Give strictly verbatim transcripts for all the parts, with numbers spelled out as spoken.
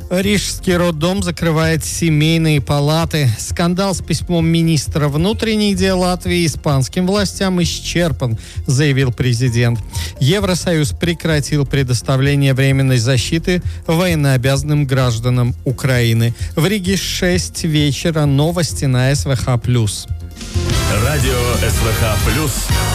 Рижский роддом закрывает семейные палаты. Скандал с письмом министра внутренних дел Латвии испанским властям исчерпан, заявил президент. Евросоюз прекратил предоставление временной защиты военнообязанным гражданам Украины. В Риге шесть вечера. Новости на эс вэ ха плюс. Радио эс вэ ха плюс.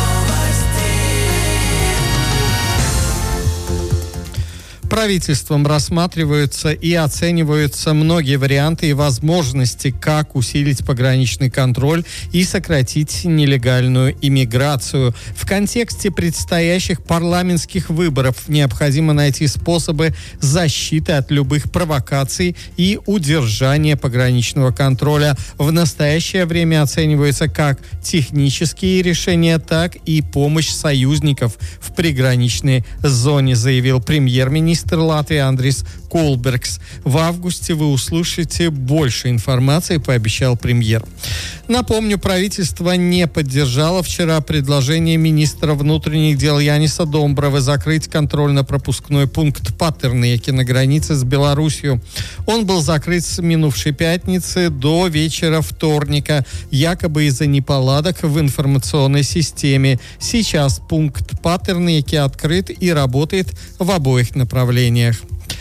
Правительством рассматриваются и оцениваются многие варианты и возможности, как усилить пограничный контроль и сократить нелегальную иммиграцию. В контексте предстоящих парламентских выборов необходимо найти способы защиты от любых провокаций и удержания пограничного контроля. В настоящее время оцениваются как технические решения, так и помощь союзников в приграничной зоне, заявил премьер-министр Латвии Андрис Кулбергс. В августе вы услышите больше информации, пообещал премьер. Напомню, правительство не поддержало вчера предложение министра внутренних дел Яниса Домбровы закрыть контрольно-пропускной пункт Патернеки на границе с Белоруссией. Он был закрыт с минувшей пятницы до вечера вторника, якобы из-за неполадок в информационной системе. Сейчас пункт Патернеки открыт и работает в обоих направлениях.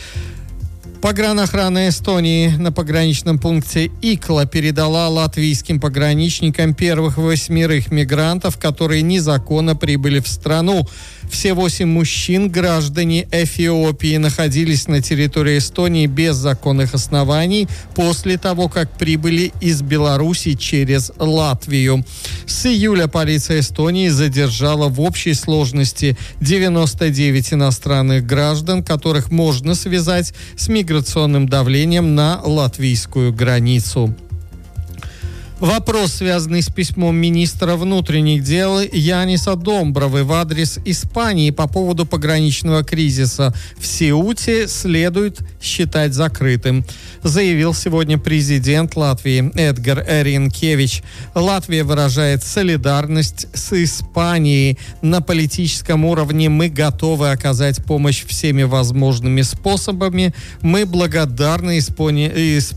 Погранохрана Эстонии на пограничном пункте Икла передала латвийским пограничникам первых восьмерых мигрантов, которые незаконно прибыли в страну. Все восемь мужчин, граждане Эфиопии, находились на территории Эстонии без законных оснований после того, как прибыли из Беларуси через Латвию. С июля полиция Эстонии задержала в общей сложности девяносто девять иностранных граждан, которых можно связать с миграционным давлением на латвийскую границу. Вопрос, связанный с письмом министра внутренних дел Яниса Домбровы в адрес Испании по поводу пограничного кризиса в Сеуте, следует считать закрытым, заявил сегодня президент Латвии Эдгар Ринкевич. Латвия выражает солидарность с Испанией. На политическом уровне мы готовы оказать помощь всеми возможными способами. Мы благодарны Испании